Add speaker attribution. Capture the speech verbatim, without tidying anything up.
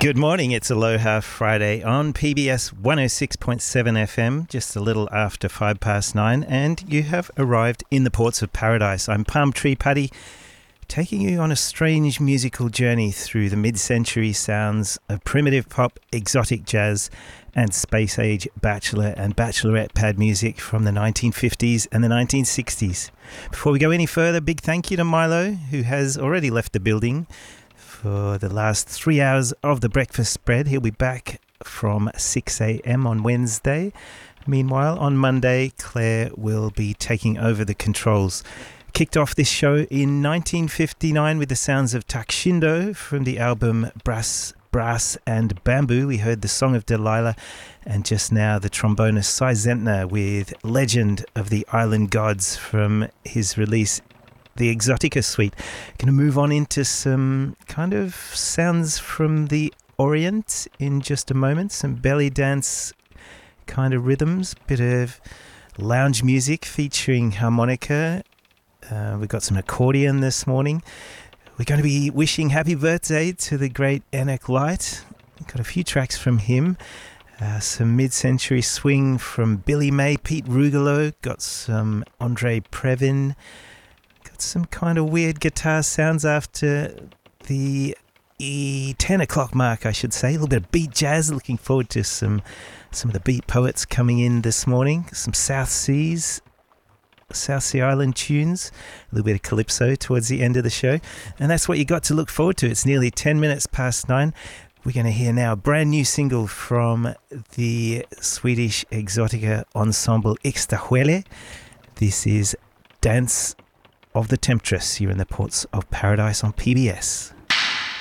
Speaker 1: Good morning, it's Aloha Friday on P B S one oh six point seven F M, just a little after five past nine, and you have arrived in the ports of paradise. I'm Palm Tree Paddy, taking you on a strange musical journey through the mid-century sounds of primitive pop, exotic jazz, and space-age bachelor and bachelorette pad music from the nineteen fifties and the nineteen sixties. Before we go any further, big thank you to Milo, who has already left the building for the last three hours of the breakfast spread. He'll be back from six a.m. on Wednesday. Meanwhile, on Monday, Claire will be taking over the controls. Kicked off this show in nineteen fifty-nine with the sounds of Takshindo from the album Brass, Brass and Bamboo. We heard the Song of Delilah, and just now the trombonist Cy Zentner with Legend of the Island Gods from his release The Exotica Suite. Going to move on into some kind of sounds from the Orient in just a moment. Some belly dance kind of rhythms, bit of lounge music featuring harmonica. Uh, we've got some accordion this morning. We're going to be wishing happy birthday to the great Enoch Light. We've got a few tracks from him. Uh, some mid-century swing from Billy May, Pete Rugolo. Got some Andre Previn. Some kind of weird guitar sounds after the e- ten o'clock mark, I should say. A little bit of beat jazz. Looking forward to some some of the beat poets coming in this morning. Some South Seas, South Sea Island tunes. A little bit of calypso towards the end of the show. And that's what you got to look forward to. It's nearly ten minutes past nine. We're going to hear now a brand new single from the Swedish Exotica ensemble Ixtahuele. This is Dance of the Temptress here in the ports of paradise on P B S.